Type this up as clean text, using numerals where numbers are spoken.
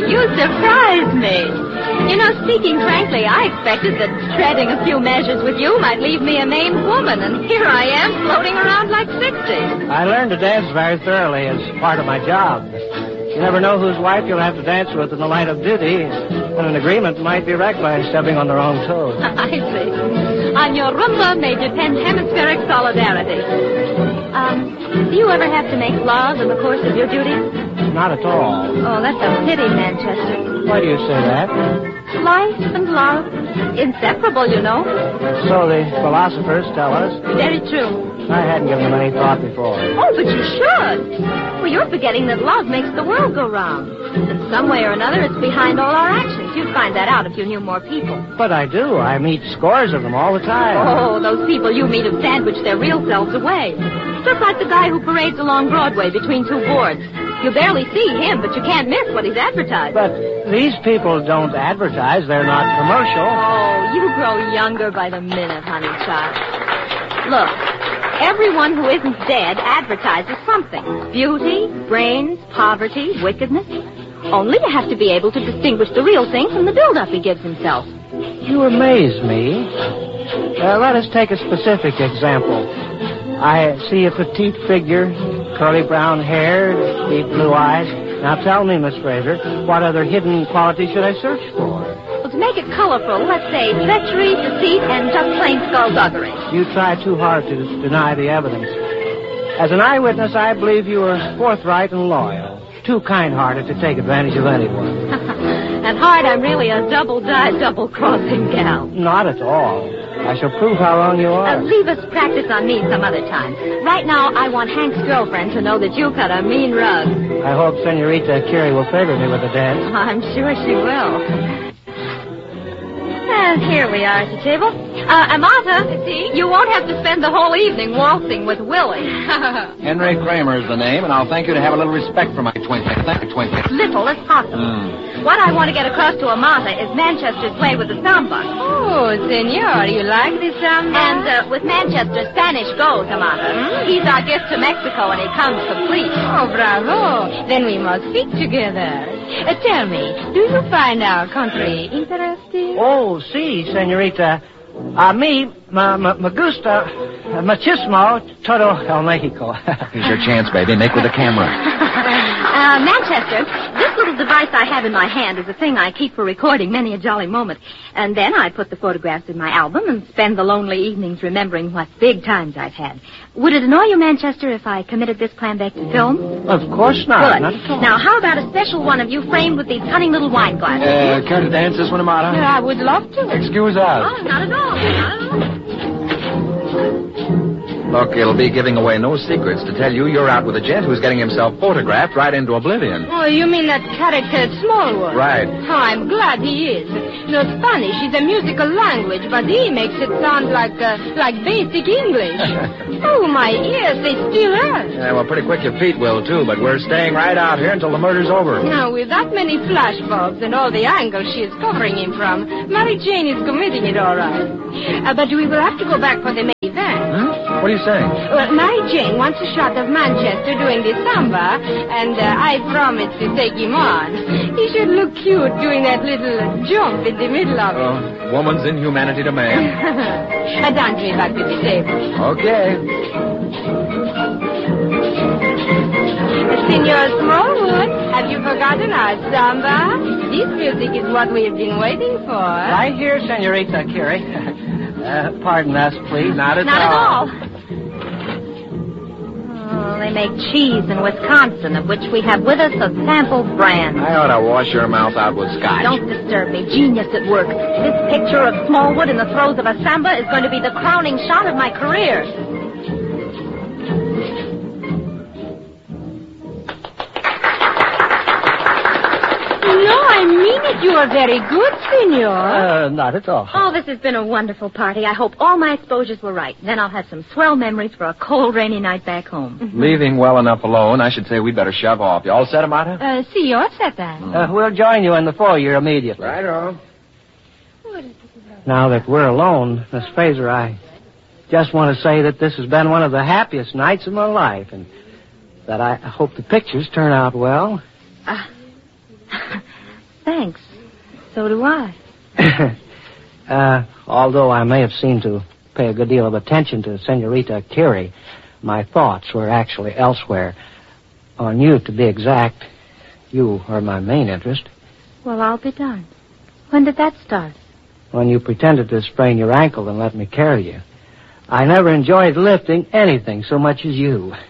You surprise me. You know, speaking frankly, I expected that treading a few measures with you might leave me a maimed woman, and here I am floating around like 60. I learned to dance very thoroughly as part of my job. You never know whose wife you'll have to dance with in the light of duty, and an agreement might be wrecked by stepping on the wrong toes. I see. On your rumba may depend hemispheric solidarity. Do you ever have to make love in the course of your duties? Not at all. Oh, that's a pity, Manchester. Why do you say that? Life and love, inseparable, you know. So the philosophers tell us. Very true. I hadn't given them any thought before. Oh, but you should. Well, you're forgetting that love makes the world go round. In some way or another, it's behind all our actions. You'd find that out if you knew more people. But I do. I meet scores of them all the time. Oh, those people you meet have sandwiched their real selves away. Just like the guy who parades along Broadway between two boards. You barely see him, but you can't miss what he's advertising. But these people don't advertise. They're not commercial. Oh, you grow younger by the minute, honey child. Look, everyone who isn't dead advertises something. Beauty, brains, poverty, wickedness. Only you have to be able to distinguish the real thing from the build-up he gives himself. You amaze me. Let us take a specific example. I see a petite figure, curly brown hair, deep blue eyes. Now tell me, Miss Fraser, what other hidden qualities should I search for? Well, to make it colorful, let's say treachery, deceit, and just plain skullduggery. You try too hard to deny the evidence. As an eyewitness, I believe you are forthright and loyal. Too kind-hearted to take advantage of anyone. At heart, I'm really a double-dyed, double-crossing gal. Not at all. I shall prove how wrong you are. Leave us practice on me some other time. Right now, I want Hank's girlfriend to know that you cut a mean rug. I hope Senorita Curie will favor me with a dance. I'm sure she will. Here we are at the table. Amata, you won't have to spend the whole evening waltzing with Willie. Henry Kramer is the name, and I'll thank you to have a little respect for my twinkling. Thank you, twinkling. Little as possible. What I want to get across to Amata is Manchester's play with the samba. Oh, senor, you like the samba? And with Manchester, Spanish goes, Amata. He's our gift to Mexico, and he comes complete. Oh, bravo. Then we must speak together. Tell me, do you find our country interesting? Oh, si, Senorita. Me gusta machismo todo el Mexico. Here's your chance, baby. Make with the camera. Manchester, this little device I have in my hand is a thing I keep for recording many a jolly moment. And then I put the photographs in my album and spend the lonely evenings remembering what big times I've had. Would it annoy you, Manchester, if I committed this plan back to film? Of course not. Good. Not at all. Now, how about a special one of you framed with these cunning little wine glasses? Care to dance this one, Amata? I would love to. Excuse us. Oh, not at all. Not at all. Look, it'll be giving away no secrets to tell you you're out with a gent who's getting himself photographed right into oblivion. Oh, you mean that character Smallwood? Right. Oh, I'm glad he is. You know, Spanish is a musical language, but he makes it sound like basic English. Oh, my ears, they still hurt. Yeah, well, pretty quick your feet will, too, but we're staying right out here until the murder's over. Now, with that many flashbulbs and all the angles she is covering him from, Mary Jane is committing it all right. But we will have to go back for the main event. What are you saying? Well, Mary Jane wants a shot of Manchester doing the samba, and I promised to take him on. He should look cute doing that little jump in the middle of it. Woman's inhumanity to man. Dante, back to the table. Okay. Senor Smallwood, have you forgotten our samba? This music is what we've been waiting for. Right here, Senorita Curie. Pardon us, please. Not at Not all. at all. Oh, they make cheese in Wisconsin, of which we have with us a sample brand. I ought to wash your mouth out with scotch. Don't disturb me. Genius at work. This picture of Smallwood in the throes of a samba is going to be the crowning shot of my career. No, I mean it. You are very good, senor. Not at all. Oh, this has been a wonderful party. I hope all my exposures were right. Then I'll have some swell memories for a cold, rainy night back home. Leaving well enough alone, I should say we'd better shove off. You all set, Amata? See, you're set then. We'll join you in the foyer immediately. Right on. Now that we're alone, Miss Fraser, I just want to say that this has been one of the happiest nights of my life, and that I hope the pictures turn out well. thanks. So do I. Although I may have seemed to pay a good deal of attention to Senorita Curie, my thoughts were actually elsewhere. On you, to be exact. You are my main interest. Well, I'll be darned. When did that start? When you pretended to sprain your ankle and let me carry you. I never enjoyed lifting anything so much as you.